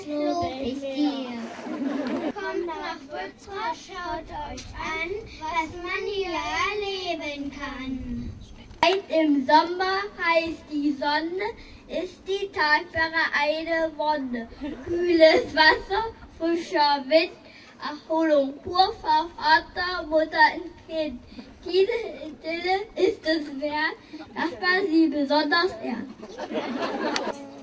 lob ich dir. Kommt nach Würzburg, schaut euch an, was man hier erleben kann. Weit im Sommer heißt die Sonne, ist die Tatsache eine Wonne. Kühles Wasser, frischer Wind, Erholung pur für Vater, Mutter und Kind. Diese Idylle ist es wert, dass man sie besonders ehrt.